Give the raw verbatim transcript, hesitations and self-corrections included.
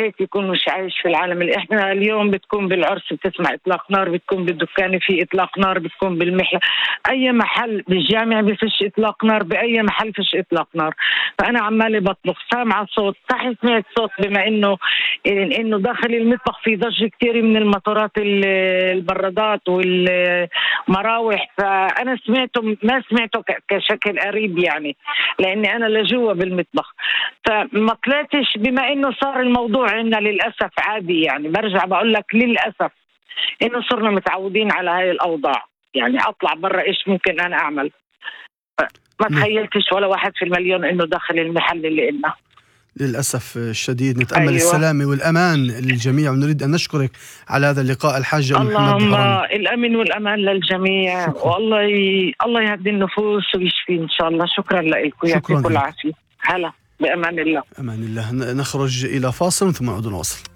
هيك يكون مش عايش في العالم اللي احنا اليوم. بتكون بالعرس بتسمع اطلاق نار، بتكون بالدكان في اطلاق نار، بتكون بالمحل اي محل، بالجامع بفش اطلاق نار، باي محل فش اطلاق نار. فانا عمالي بطبخ سامعه صوت، صح سمعت صوت بما انه انه داخل المطبخ في ضجه كثير من الموتورات البرادات والمراوح، فانا سمعته ما سمعته كشكل قريب يعني، لاني انا لجوا بالمطبخ. فما طلعتش بما انه صار الموضوع عندنا للاسف عادي، يعني برجع بقول لك للاسف انه صرنا متعودين على هاي الاوضاع. يعني اطلع برا ايش ممكن انا اعمل؟ ما تخيلتش ولا واحد في المليون انه داخل المحل اللي إلنا. للأسف الشديد. نتأمل أيوة. السلامة والأمان للجميع، ونريد أن نشكرك على هذا اللقاء. الحاجة أم محمد اللهم بحران، الأمن والأمان للجميع. شكرا. والله ي... الله يهدي النفوس ويشفي إن شاء الله. شكرا لكم، يعطيكم العافية. هلا بأمان الله. أمان الله. نخرج إلى فاصل ثم نعود نواصل.